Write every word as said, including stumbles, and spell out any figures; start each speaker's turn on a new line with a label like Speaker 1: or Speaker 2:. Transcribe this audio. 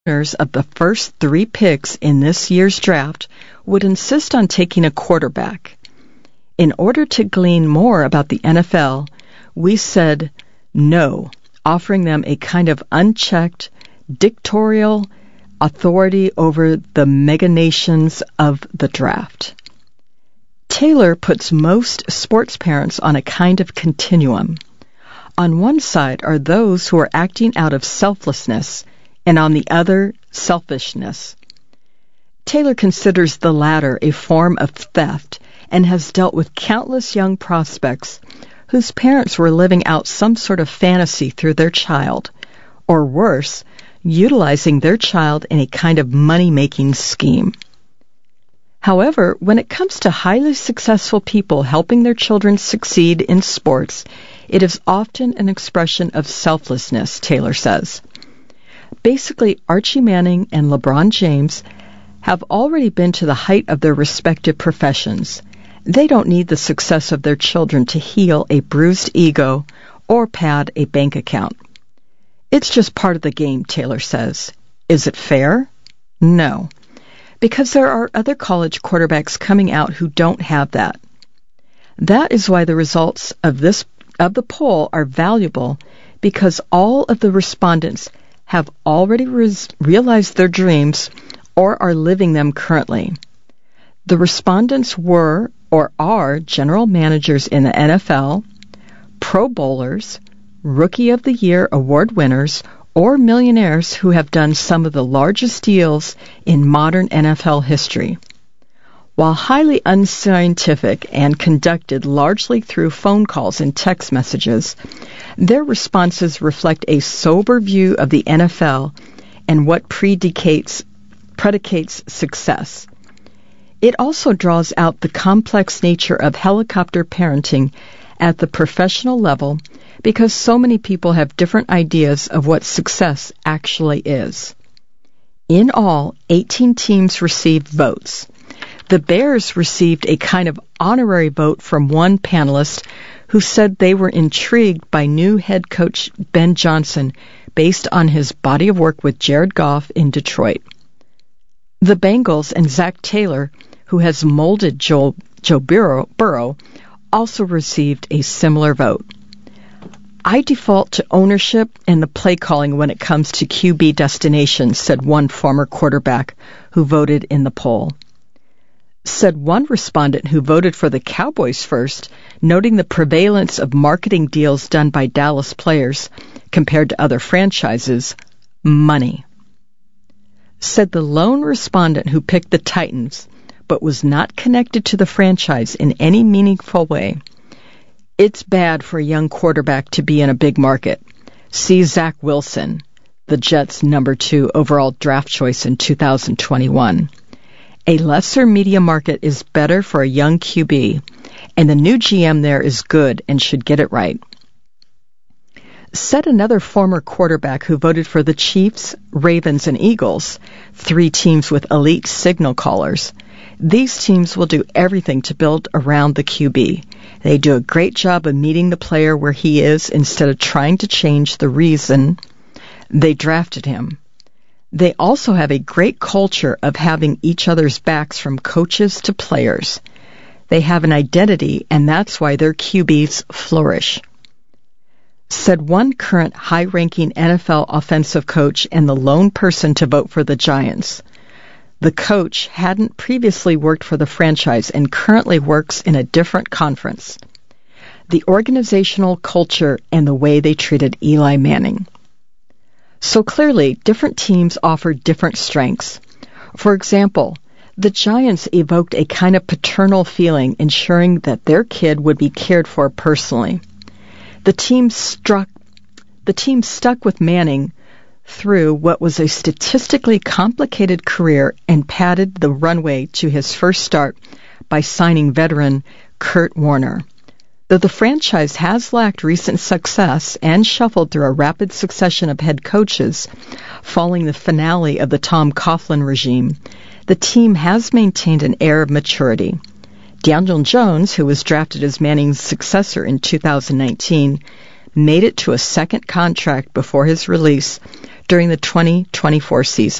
Speaker 1: Owners of the first three picks in this year's draft would insist on taking a quarterback. In order to glean more about the N F L, we said no, offering them a kind of unchecked, dictatorial authority over the mega nations of the draft. Taylor puts most sports parents on a kind of continuum. On one side are those who are acting out of selflessness, and on the other, selfishness. Taylor considers the latter a form of theft and has dealt with countless young prospects whose parents were living out some sort of fantasy through their child, or worse, utilizing their child in a kind of money-making scheme. However, when it comes to highly successful people helping their children succeed in sports, it is often an expression of selflessness, Taylor says. Basically, Archie Manning and LeBron James have already been to the height of their respective professions. They don't need the success of their children to heal a bruised ego or pad a bank account. It's just part of the game, Taylor says. Is it fair? No, because there are other college quarterbacks coming out who don't have that. That is why the results of this of the poll are valuable, because all of the respondents have already res- realized their dreams or are living them currently. The respondents were or are general managers in the N F L, Pro Bowlers, Rookie of the Year award winners, or millionaires who have done some of the largest deals in modern N F L history. While highly unscientific and conducted largely through phone calls and text messages, their responses reflect a sober view of the N F L and what predicates, predicates success. It also draws out the complex nature of helicopter parenting at the professional level, because so many people have different ideas of what success actually is. In all, eighteen teams received votes. The Bears received a kind of honorary vote from one panelist who said they were intrigued by new head coach Ben Johnson based on his body of work with Jared Goff in Detroit. The Bengals and Zach Taylor, who has molded Joe, Joe Burrow, Burrow, also received a similar vote. I default to ownership and the play calling when it comes to Q B destinations, said one former quarterback who voted in the poll. Said one respondent who voted for the Cowboys first, noting the prevalence of marketing deals done by Dallas players compared to other franchises, money. Said the lone respondent who picked the Titans, but was not connected to the franchise in any meaningful way, it's bad for a young quarterback to be in a big market. See Zach Wilson, the Jets' number two overall draft choice in two thousand twenty-one. A lesser media market is better for a young Q B, and the new G M there is good and should get it right. Said another former quarterback who voted for the Chiefs, Ravens, and Eagles, three teams with elite signal callers. These teams will do everything to build around the Q B. They do a great job of meeting the player where he is instead of trying to change the reason they drafted him. They also have a great culture of having each other's backs from coaches to players. They have an identity, and that's why their Q Bs flourish. Said one current high-ranking N F L offensive coach and the lone person to vote for the Giants. The coach hadn't previously worked for the franchise and currently works in a different conference. The organizational culture and the way they treated Eli Manning. So clearly, different teams offer different strengths. For example, the Giants evoked a kind of paternal feeling, ensuring that their kid would be cared for personally. The team struck, the team stuck with Manning through what was a statistically complicated career and padded the runway to his first start by signing veteran Kurt Warner. Though the franchise has lacked recent success and shuffled through a rapid succession of head coaches following the finale of the Tom Coughlin regime, the team has maintained an air of maturity. Daniel Jones, who was drafted as Manning's successor in two thousand nineteen, made it to a second contract before his release during the twenty twenty-four season.